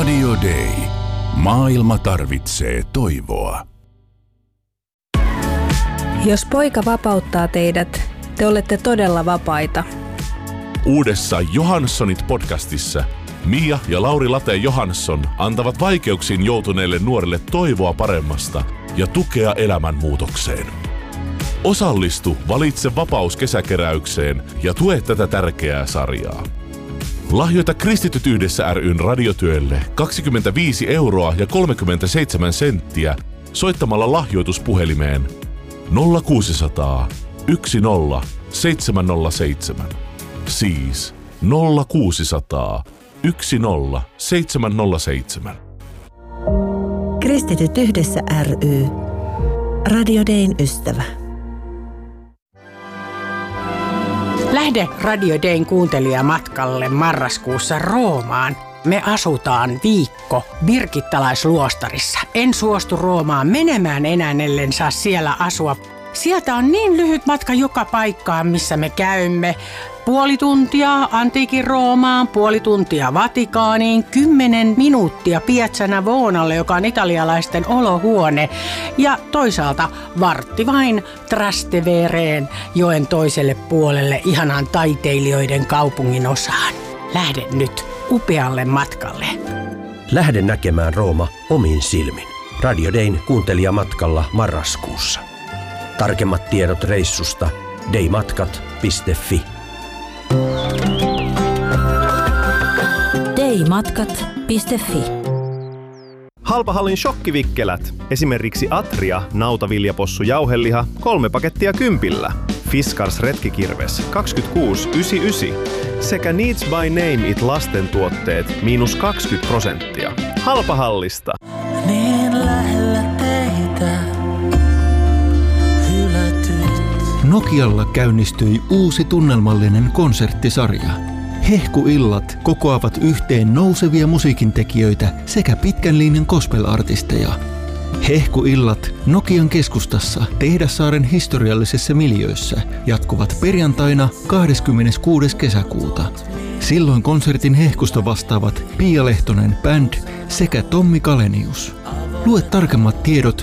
Radio Day. Maailma tarvitsee toivoa. Jos poika vapauttaa teidät, te olette todella vapaita. Uudessa Johanssonit-podcastissa Mia ja Lauri Late-Johansson antavat vaikeuksiin joutuneille nuorille toivoa paremmasta ja tukea elämänmuutokseen. Osallistu Valitse vapaus -kesäkeräykseen ja tue tätä tärkeää sarjaa. Lahjoita Kristityt yhdessä ry:n radiotyölle 25 € ja 37 senttiä soittamalla lahjoituspuhelimeen 0600 10 707. Siis 0600 10 707. Kristityt yhdessä ry. Radio Dayn ystävä. Lähde Radio Dayn kuuntelijamatkalle marraskuussa Roomaan. Me asutaan viikko birgittalaisluostarissa. En suostu Roomaan menemään enää, ellen saa siellä asua. Sieltä on niin lyhyt matka joka paikkaan, missä me käymme. Puoli tuntia antiikin Roomaan, puoli tuntia Vatikaaniin, 10 minuuttia Piazza Navonalle, joka on italialaisten olohuone. Ja toisaalta vartti vain Trastevereen, joen toiselle puolelle, ihanan taiteilijoiden kaupungin osaan. Lähde nyt upealle matkalle. Lähde näkemään Rooma omin silmin. Radio Dayn kuuntelijamatkalla marraskuussa. Tarkemmat tiedot reissusta daymatkat.fi. daymatkat.fi. Halpahallin shokkivikkelät. Esimerkiksi Atria, nautaviljapossu jauheliha, 3 pakettia 10. Fiskars retkikirves 26,99. Sekä Needs by Name It lastentuotteet -20%. Halpahallista. Niin lähellä teitä hylätyt. Nokialla käynnistyi uusi tunnelmallinen konserttisarja. Hehkuillat kokoavat yhteen nousevia musiikintekijöitä sekä pitkän linjan gospel-artisteja. Hehkuillat Nokian keskustassa Tehdassaaren historiallisessa miljöössä jatkuvat perjantaina 26. kesäkuuta. Silloin konsertin hehkusta vastaavat Pia Lehtonen Band sekä Tommi Kalenius. Lue tarkemmat tiedot